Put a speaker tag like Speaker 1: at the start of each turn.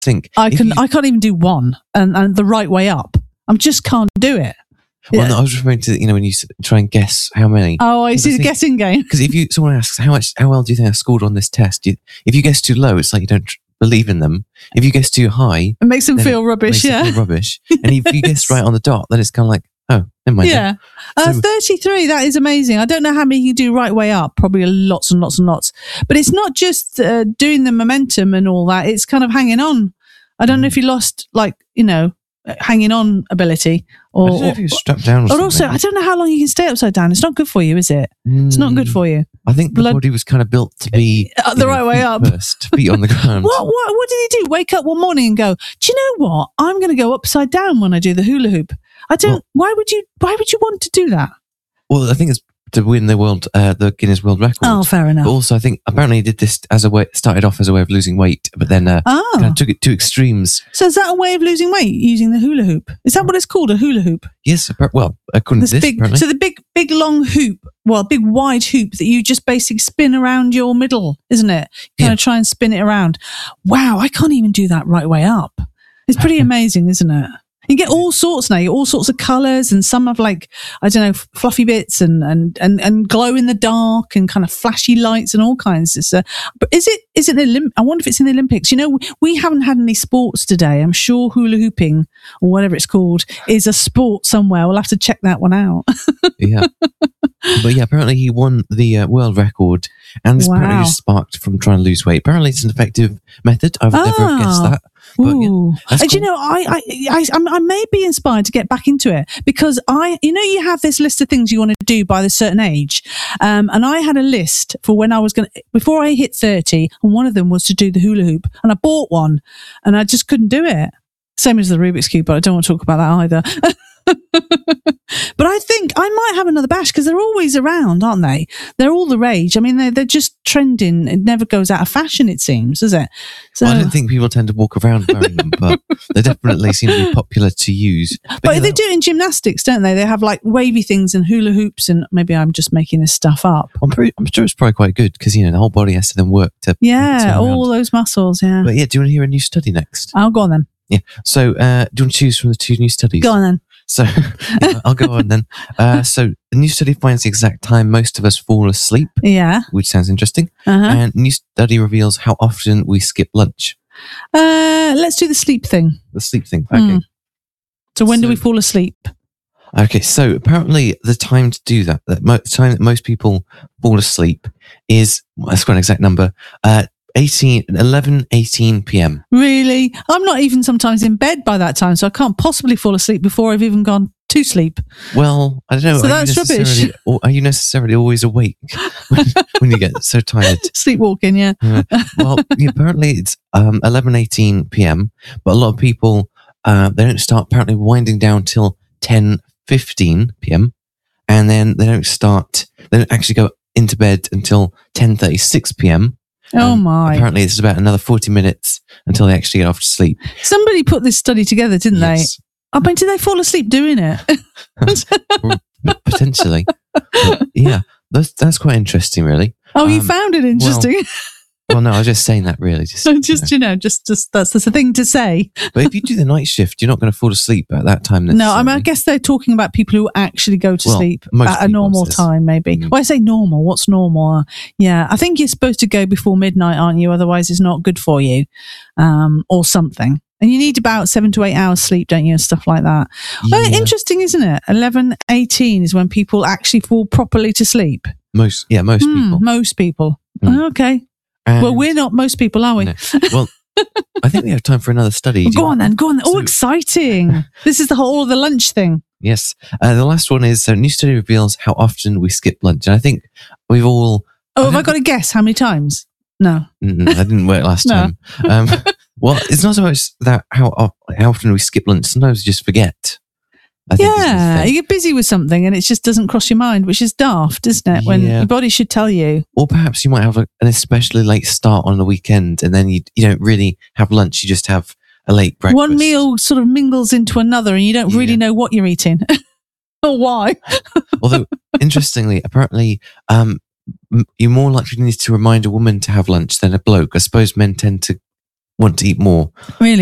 Speaker 1: think
Speaker 2: I can't even do one and the right way up. I just can't do it.
Speaker 1: Well, no, I was referring to, when you try and guess how many.
Speaker 2: Oh, I see the guessing game.
Speaker 1: Because if someone asks, how well do you think I scored on this test? If you guess too low, it's like you don't believe in them. If you guess too high,
Speaker 2: it makes them feel rubbish. Them feel
Speaker 1: rubbish. And if you guess right on the dot, then it's kind of like, oh, never mind.
Speaker 2: Yeah. 33, that is amazing. I don't know how many you do right way up, probably lots and lots and lots. But it's not just doing the momentum and all that, it's kind of hanging on. I don't know if you lost, hanging on ability. Or,
Speaker 1: I don't know if you're strapped down or something.
Speaker 2: Also, I don't know how long you can stay upside down. It's not good for you, is it? It's not good for you.
Speaker 1: I think the body was kind of built to be
Speaker 2: the right way up.
Speaker 1: First, feet on the ground.
Speaker 2: What did he do? Wake up one morning and go, do you know what? I'm going to go upside down when I do the hula hoop. Why would you want to do that?
Speaker 1: Well, I think it's to win the Guinness World Record.
Speaker 2: Oh, fair enough.
Speaker 1: But also, I think apparently he did this started off as a way of losing weight, but then kind of took it to extremes.
Speaker 2: So is that a way of losing weight using the hula hoop? Is that what it's called, a hula hoop?
Speaker 1: Yes. Well, according to this, apparently.
Speaker 2: So the big long hoop, big wide hoop that you just basically spin around your middle, isn't it? You kind of try and spin it around. Wow, I can't even do that right way up. It's pretty amazing, isn't it? You get all sorts now. You get all sorts of colours, and some have fluffy bits and glow in the dark and kind of flashy lights and all kinds. But is it? I wonder if it's in the Olympics. We haven't had any sports today. I'm sure hula hooping or whatever it's called is a sport somewhere. We'll have to check that one out.
Speaker 1: Yeah, but apparently he won the world record, and this apparently just sparked from trying to lose weight. Apparently, it's an effective method. I would never have guessed that. But,
Speaker 2: cool. I may be inspired to get back into it because you have this list of things you want to do by a certain age, and I had a list for when I was before I hit 30, and one of them was to do the hula hoop, and I bought one, and I just couldn't do it. Same as the Rubik's Cube, but I don't want to talk about that either. But I think I might have another bash because they're always around, aren't they? They're all the rage. I mean, they're just trending. It never goes out of fashion, it seems, does it? So,
Speaker 1: I don't think people tend to walk around wearing them, but they definitely seem to be popular to use.
Speaker 2: But they do it in gymnastics, don't they? They have wavy things and hula hoops, and maybe I'm just making this stuff up.
Speaker 1: I'm sure it's probably quite good because the whole body has to then work to
Speaker 2: all those muscles. Yeah.
Speaker 1: But do you want to hear a new study next?
Speaker 2: I'll go on then.
Speaker 1: Yeah. So, do you want to choose from the two new studies?
Speaker 2: Go on then.
Speaker 1: So, I'll go on then. So, the new study finds the exact time most of us fall asleep.
Speaker 2: Yeah.
Speaker 1: Which sounds interesting. And new study reveals how often we skip lunch.
Speaker 2: Let's do the sleep thing.
Speaker 1: The sleep thing. Okay.
Speaker 2: So, when do we fall asleep?
Speaker 1: Okay. So, apparently, the time to do that, the time that most people fall asleep is, that's quite an exact number, 11:18 p.m. Really?
Speaker 2: I'm not even sometimes in bed by that time, so I can't possibly fall asleep before I've even gone to sleep.
Speaker 1: Well, I don't know.
Speaker 2: So that's rubbish.
Speaker 1: Are you necessarily always awake when you get so tired?
Speaker 2: Sleepwalking, yeah.
Speaker 1: Well, apparently it's 11:18 p.m., but a lot of people, they don't start apparently winding down till 10:15 p.m., and then they don't actually go into bed until 10:36 p.m.,
Speaker 2: Oh my.
Speaker 1: Apparently it's about another 40 minutes until they actually get off to sleep.
Speaker 2: Somebody put this study together, didn't they? I mean, did they fall asleep doing it?
Speaker 1: Potentially. But yeah, that's quite interesting, really.
Speaker 2: Oh, you found it interesting?
Speaker 1: Well, no, I was just saying that really. Just
Speaker 2: that's a thing to say.
Speaker 1: But if you do the night shift, you're not going to fall asleep at that time.
Speaker 2: No, I guess they're talking about people who actually go to sleep at a normal time, maybe. Well, I say normal. What's normal? Yeah, I think you're supposed to go before midnight, aren't you? Otherwise, it's not good for you, or something. And you need about 7 to 8 hours sleep, don't you? And stuff like that. Yeah. Well, interesting, isn't it? 11:18 is when people actually fall properly to sleep.
Speaker 1: Most people.
Speaker 2: Most people. Okay. Well, we're not most people, are we?
Speaker 1: No. Well, I think we have time for another study.
Speaker 2: Well, go on then. Oh, exciting. This is all the lunch thing.
Speaker 1: Yes. The last one is, a new study reveals how often we skip lunch. And I think we've all...
Speaker 2: have I got to guess how many times? No.
Speaker 1: That didn't work last time. Well, it's not so much that how often we skip lunch. Sometimes we just forget.
Speaker 2: You get busy with something and it just doesn't cross your mind, which is daft, isn't it? When your body should tell you.
Speaker 1: Or perhaps you might have an especially late start on the weekend and then you don't really have lunch, you just have a late breakfast.
Speaker 2: One meal sort of mingles into another and you don't really know what you're eating or why.
Speaker 1: Although, interestingly, apparently, you're more likely to remind a woman to have lunch than a bloke. I suppose men tend to want to eat more.
Speaker 2: Really?